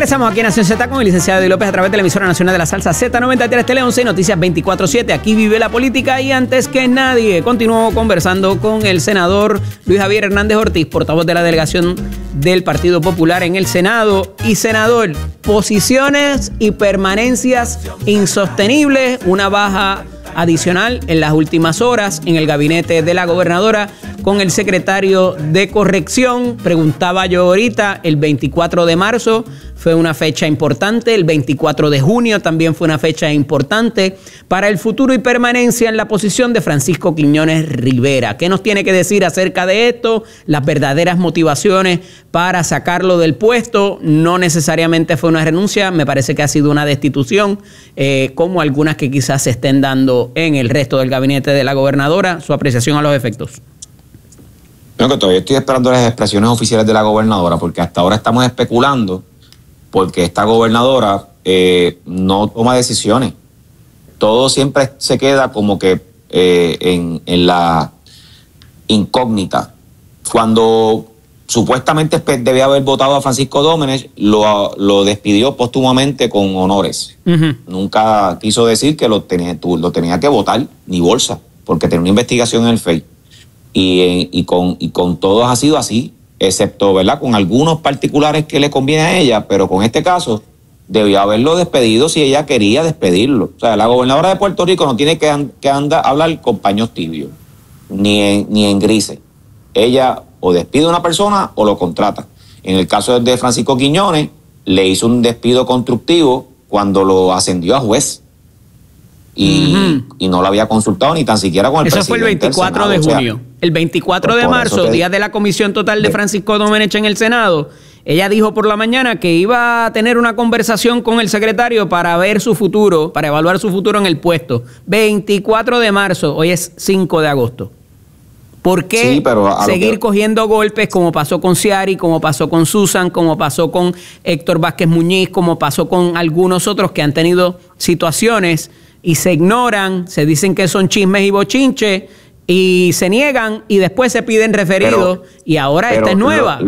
Regresamos aquí en Nación Z con el licenciado Eddie López a través de la emisora nacional de la salsa Z93 Tele 11 Noticias 24/7. Aquí vive la política y antes que nadie continúo conversando con el senador Luis Javier Hernández Ortiz, portavoz de la delegación del Partido Popular en el Senado. Y senador, posiciones y permanencias insostenibles, una baja adicional en las últimas horas en el gabinete de la gobernadora con el secretario de Corrección. Preguntaba yo ahorita, el 24 de marzo fue una fecha importante, el 24 de junio también fue una fecha importante para el futuro y permanencia en la posición de Francisco Quiñones Rivera. ¿Qué nos tiene que decir acerca de esto? Las verdaderas motivaciones para sacarlo del puesto. No necesariamente fue una renuncia, me parece que ha sido una destitución, como algunas que quizás se estén dando en el resto del gabinete de la gobernadora. Su apreciación a los efectos. Bueno, que todavía estoy esperando las expresiones oficiales de la gobernadora, porque hasta ahora estamos especulando, porque esta gobernadora no toma decisiones. Todo siempre se queda como que en la incógnita. Cuando supuestamente debía haber votado a Francisco Domenech, lo despidió póstumamente con honores. Nunca quiso decir que lo tenía que votar, ni bolsa, porque tenía una investigación en el FEI. Y con todos ha sido así, excepto, ¿verdad?, con algunos particulares que le conviene a ella, pero con este caso debió haberlo despedido si ella quería despedirlo. O sea, la gobernadora de Puerto Rico no tiene que hablar con paños tibios, ni en grises. Ella o despide a una persona o lo contrata. En el caso de Francisco Quiñones, le hizo un despido constructivo cuando lo ascendió a juez. Y no lo había consultado ni tan siquiera con el presidente. Eso fue el 24 de junio. O sea, el 24 de marzo, día de la comisión total de Francisco Domenech en el Senado, ella dijo por la mañana que iba a tener una conversación con el secretario para ver su futuro, para evaluar su futuro en el puesto. 24 de marzo, hoy es 5 de agosto. ¿Por qué seguir cogiendo golpes como pasó con Ciari, como pasó con Susan, como pasó con Héctor Vázquez Muñiz, como pasó con algunos otros que han tenido situaciones y se ignoran, se dicen que son chismes y bochinches y se niegan y después se piden referidos y ahora esta es nueva?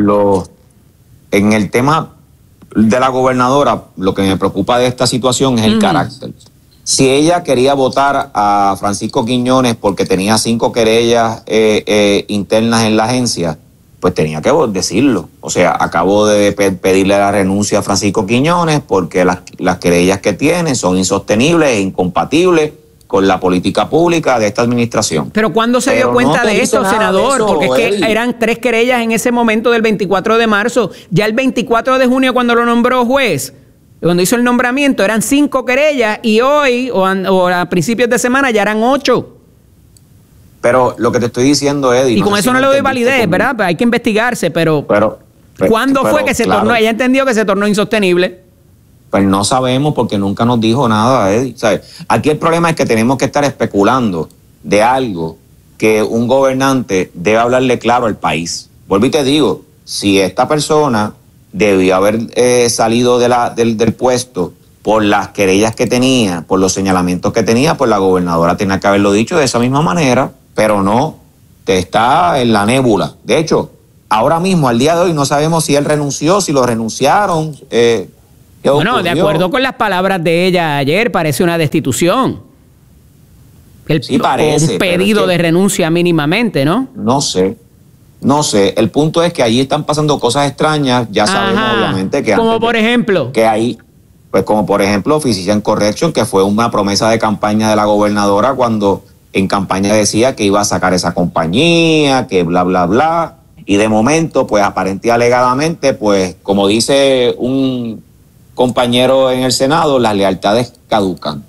En el tema de la gobernadora, lo que me preocupa de esta situación es el carácter. Si ella quería votar a Francisco Quiñones porque tenía 5 querellas internas en la agencia, pues tenía que decirlo. O sea, acabo de pedirle la renuncia a Francisco Quiñones porque las querellas que tiene son insostenibles e incompatibles con la política pública de esta administración. Pero ¿cuándo se dio cuenta de esto, senador? Porque es que eran 3 querellas en ese momento del 24 de marzo. Ya el 24 de junio, cuando lo nombró juez, cuando hizo el nombramiento, eran 5 querellas y hoy, o a principios de semana, ya eran 8. Pero lo que te estoy diciendo, Eddie... Y con eso no le doy validez, ¿verdad? Hay que investigarse, pero ¿cuándo fue que se tornó? Ella entendió que se tornó insostenible. Pues no sabemos porque nunca nos dijo nada, Eddie. ¿Sabes? Aquí el problema es que tenemos que estar especulando de algo que un gobernante debe hablarle claro al país. Vuelvo y te digo, si esta persona debió haber salido del puesto por las querellas que tenía, por los señalamientos que tenía, pues la gobernadora tenía que haberlo dicho de esa misma manera. Pero no, está en la nébula. De hecho, ahora mismo, al día de hoy, no sabemos si él renunció, si lo renunciaron. Bueno, de acuerdo con las palabras de ella ayer, parece una destitución. Sí parece. Un pedido de renuncia mínimamente, ¿no? No sé. El punto es que allí están pasando cosas extrañas. Ya sabemos, obviamente, que como por ejemplo. Que ahí, pues como por ejemplo, Physician Correction, que fue una promesa de campaña de la gobernadora cuando en campaña decía que iba a sacar esa compañía, que bla, bla, bla. Y de momento, pues aparente y alegadamente, pues como dice un compañero en el Senado, las lealtades caducan.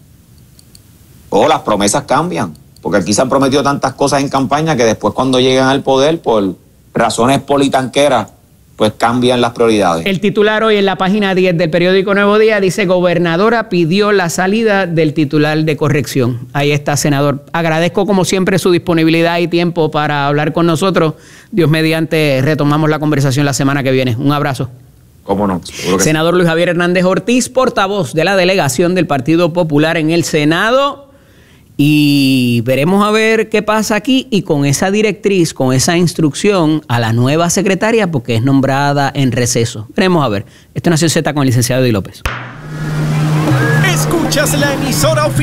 O las promesas cambian. Porque aquí se han prometido tantas cosas en campaña que después cuando llegan al poder, por razones politanqueras, pues cambian las prioridades. El titular hoy en la página 10 del periódico Nuevo Día dice: gobernadora pidió la salida del titular de Corrección. Ahí está, senador. Agradezco como siempre su disponibilidad y tiempo para hablar con nosotros. Dios mediante, retomamos la conversación la semana que viene. Un abrazo. ¿Cómo no? Senador Luis Javier Hernández Ortiz, portavoz de la delegación del Partido Popular en el Senado. Y veremos a ver qué pasa aquí y con esa directriz, con esa instrucción a la nueva secretaria, porque es nombrada en receso. Veremos a ver. Esto es Nación Z con el licenciado Eddie López. Escuchas la emisora oficial